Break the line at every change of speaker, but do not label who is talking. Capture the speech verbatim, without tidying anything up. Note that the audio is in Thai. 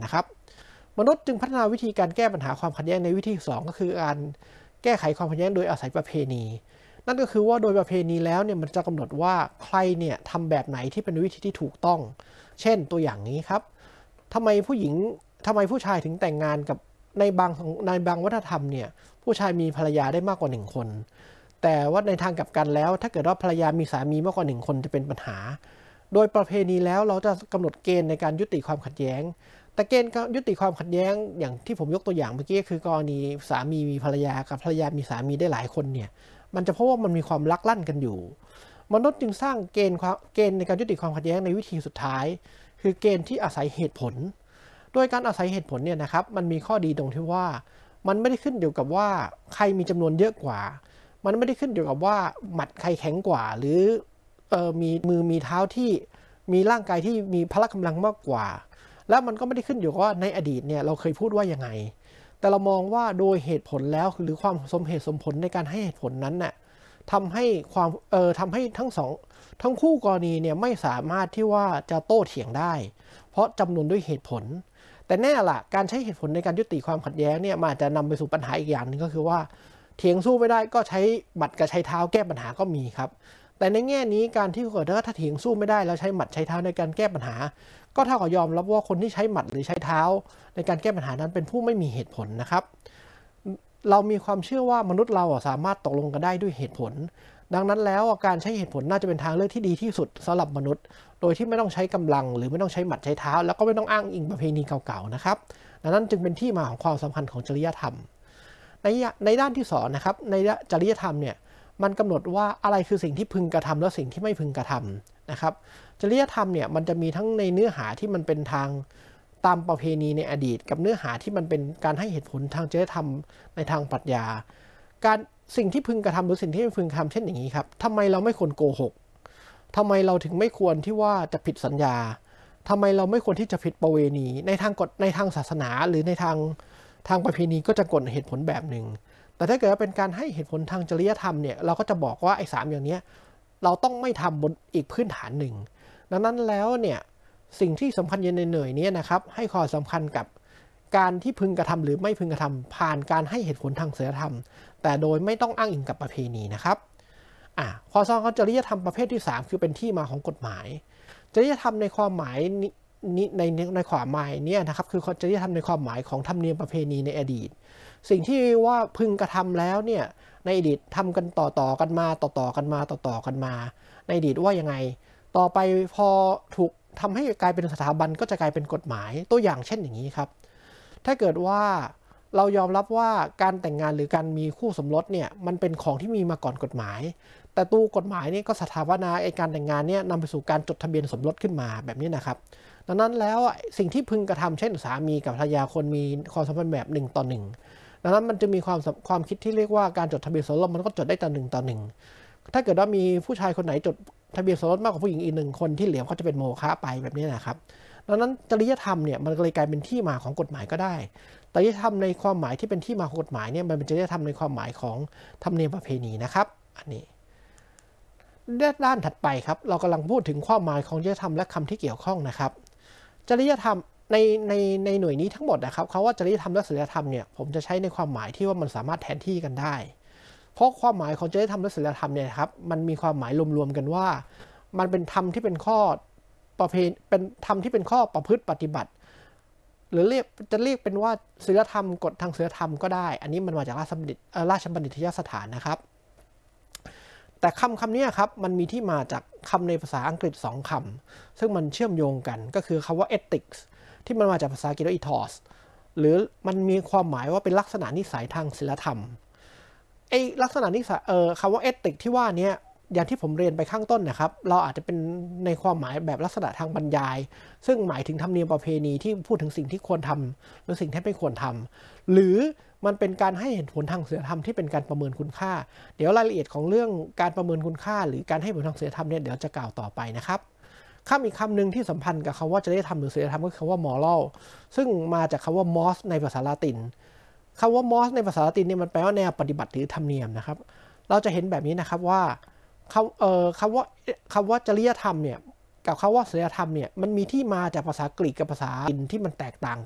นะครับมนุษย์จึงพัฒนาวิธีการแก้ปัญหาความขัดแย้งในวิธีสองก็คือการแก้ไขความขัดแย้งโดยอาศัยประเพณีนั่นก็คือว่าโดยประเพณีแล้วเนี่ยมันจะกำหนดว่าใครเนี่ยทำแบบไหนที่เป็นวิธีที่ถูกต้องเช่นตัวอย่างนี้ครับทำไมผู้หญิงทำไมผู้ชายถึงแต่งงานกับในบางในบางวัฒนธรรมเนี่ยผู้ชายมีภรรยาได้มากกว่าหนึ่งคนแต่ว่าในทางกลับกันแล้วถ้าเกิดว่าภรรยามีสามีมากกว่าหนึ่งคนจะเป็นปัญหาโดยประเพณีแล้วเราจะกำหนดเกณฑ์ในการยุติความขัดแย้งแต่เกณฑ์ยุติความขัดแย้งอย่างที่ผมยกตัวอย่างเมื่อกี้คือกรณีสามีมีภรรยากับภรรยามีสามีได้หลายคนเนี่ยมันจะเพราะว่ามันมีความลักลั่นกันอยู่มนุษย์จึงสร้างเกณฑ์เกณฑ์ในการยุติความขัดแย้งในวิธีสุดท้ายคือเกณฑ์ที่อาศัยเหตุผลโดยการอาศัยเหตุผลเนี่ยนะครับมันมีข้อดีตรงที่ว่ามันไม่ได้ขึ้นอยู่กับว่าใครมีจำนวนเยอะกว่ามันไม่ได้ขึ้นอยู่กับว่าหมัดใครแข็งกว่าหรือเอ่อมีมือมีเท้าที่มีร่างกายที่มีพละกำลังมากกว่าแล้วมันก็ไม่ได้ขึ้นอยู่กับว่าในอดีตเนี่ยเราเคยพูดว่ายังไงแต่เรามองว่าโดยเหตุผลแล้วหรือความสมเหตุสมผลในการให้เหตุผลนั้นน่ะทำให้ความเอ่อทำให้ทั้งสองทั้งคู่กรณีเนี่ยไม่สามารถที่ว่าจะโต้เถียงได้เพราะจำนวนด้วยเหตุผลแต่แน่ล่ะการใช้เหตุผลในการยุติความขัดแย้งเนี่ยมันอาจจะนำไปสู่ปัญหาอีกอย่างนึงก็คือว่าเถียงสู้ไม่ได้ก็ใช้หมัดกับใช้เท้าแก้ปัญหาก็มีครับแต่ในแง่นี้การที่เกิดถ้าเถียงสู้ไม่ได้แล้วใช้หมัดใช้เท้าในการแก้ปัญหาก็เท่ากับยอมรับว่าคนที่ใช้หมัดหรือใช้เท้าในการแก้ปัญหานั้นเป็นผู้ไม่มีเหตุผลนะครับเรามีความเชื่อว่ามนุษย์เราสามารถตกลงกันได้ด้วยเหตุผลดังนั้นแล้วการใช้เหตุผลน่าจะเป็นทางเลือกที่ดีที่สุดสำหรับมนุษย์โดยที่ไม่ต้องใช้กำลังหรือไม่ต้องใช้หมัดใช้เท้าแล้วก็ไม่ต้องอ้างอิงประเพณีเก่าๆนะครับดังนั้นจึงเป็นที่มาของความสำคัญของจริยธรรมในในด้านที่สองนะครับในจริยธรรมเนี่ยมันกำหนดว่าอะไรคือสิ่งที่พึงกระทำและสิ่งที่ไม่พึงกระทำนะครับจริยธรรมเนี่ยมันจะมีทั้งในเนื้อหาที่มันเป็นทางตามประเพณีในอดีตกับเนื้อหาที่มันเป็นการให้เหตุผลทางจริยธรรมในทางปรัชญาการสิ่งที่พึงกระทำหรือสิ่งที่ไม่พึงกระทำเช่นอย่างนี้ครับทำไมเราไม่ควรโกหกทำไมเราถึงไม่ควรที่ว่าจะผิดสัญญาทำไมเราไม่ควรที่จะผิดประเวณีในทางกฎในทางศาสนาหรือในทางทางประเพณีก็จะกฎเหตุผลแบบหนึ่งแต่ถ้าเกิดว่าเป็นการให้เหตุผลทางจริยธรรมเนี่ยเราก็จะบอกว่าไอ้สามอย่างนี้เราต้องไม่ทำบนอีกพื้นฐานหนึ่งดังนั้นแล้วเนี่ยสิ่งที่สำคัญในหน่วยนี้นะครับให้ความสำคัญกับการที่พึงกระทำหรือไม่พึงกระทำผ่านการให้เหตุผลทางศีลธรรมแต่โดยไม่ต้องอ้างอิงกับประเพณีนะครับอ่ะข้อสองจริยธรรมประเภทที่สามคือเป็นที่มาของกฎหมายจริยธรรมในความหมายนี้ในในความหมายนี้นะครับคือจริยธรรมในความหมายของธรรมเนียมประเพณีในอดีตสิ่งที่ว่าพึงกระทำแล้วเนี่ยในอดีตทำกันต่อต่อกันมาต่อต่อกันมาต่อต่อกันมาในอดีตว่ายังไงต่อไปพอถูกทำให้กลายเป็นสถาบันก็จะกลายเป็นกฎหมายตัวอย่างเช่นอย่างนี้ครับถ้าเกิดว่าเรายอมรับว่าการแต่งงานหรือการมีคู่สมรสเนี่ยมันเป็นของที่มีมาก่อนกฎหมายแต่ตัวกฎหมายนี่ก็สถาปนาไอ้การแต่งงานเนี่ยนำไปสู่การจดทะเบียนสมรสขึ้นมาแบบนี้นะครับดังนั้นแล้วสิ่งที่พึงกระทำเช่นสามีกับภรรยาคนมีความสัมพันธ์แบบหนึ่งต่อหนึ่งดังนั้นมันจะมีความความคิดที่เรียกว่าการจดทะเบียนสมรสมันก็จดได้ต่อหนึ่งต่อหนึ่งถ้าเกิดว่ามีผู้ชายคนไหนจดทะเบียนสมรสมากกว่าผู้หญิงอีกหนึ่งคนที่เหลือก็จะเป็นโมฆะไปแบบนี้นะครับดังนั้นจริยธรรมเนี่ยมันเลยกลายเป็นที่มาของกฎหมายก็ได้จริยธรรมในความหมายที่เป็นที่มาของกฎหมายเนี่ยมันเป็นจริยธรรมในความหมายของธรรมเนียมประเพณีนะครับอันนี้ด้านถัดไปครับเรากำลังพูดถึงความหมายของจริยธรรมและคำที่เกี่ยวข้องนะครับจริยธรรมในในในหน่วยนี้ทั้งหมดนะครับคำว่าจริยธรรมและศีลธรรมเนี่ยผมจะใช้ในความหมายที่ว่ามันสามารถแทนที่กันได้เพราะความหมายของจริยธรรมและศีลธรรมเนี่ยครับมันมีความหมายรวมๆกันว่ามันเป็นธรรมที่เป็นข้อประเพณีเป็นธรรมที่เป็นข้อประพฤติปฏิบัติหรือเรียกจะเรียกเป็นว่าศีลธรรมกฎทางศีลธรรมก็ได้อันนี้มันมาจากราชบัณฑิตราชบัณฑิตยสถานนะครับแต่คำคำนี้ครับมันมีที่มาจากคำในภาษาอังกฤษสองคำซึ่งมันเชื่อมโยงกันก็คือคำว่า ethics ที่มันมาจากภาษาอังกฤษว่า ethos หรือมันมีความหมายว่าเป็นลักษณะนิสัยทางศีลธรรมไอ้ลักษณะนิสัยเอ่อคำว่า ethics ที่ว่านี้อย่างที่ผมเรียนไปข้างต้นนะครับเราอาจจะเป็นในความหมายแบบลักษณะทางบรรยายซึ่งหมายถึงธรรมเนียมประเพณีที่พูดถึงสิ่งที่ควรทำหรือสิ่งที่ไม่ควรทำหรือมันเป็นการให้เหตุผลทางศีลธรรมที่เป็นการประเมินคุณค่าเดี๋ยวรายละเอียดของเรื่องการประเมินคุณค่าหรือการให้ผลทางศีลธรรมเนี่ยเดี๋ยวจะกล่าวต่อไปนะครับคำอีกคำหนึ่งที่สัมพันธ์กับคำว่าจริยธรรมหรือศีลธรรมก็คือคำว่า moral ซึ่งมาจากคำว่า mos ในภาษาละตินคำว่า mos ในภาษาละตินเนี่ยมันแปลว่าแนวปฏิบัติหรือธรรมเนียมนะครับเราจะเห็นแบบนี้นะครับว่าคำเอ่อคำว่าคำว่าจริยธรรมเนี่ยกับคำว่าศีลธรรมเนี่ยมันมีที่มาจากภาษากรีกกับภาษาลาตินที่มันแตกต่าง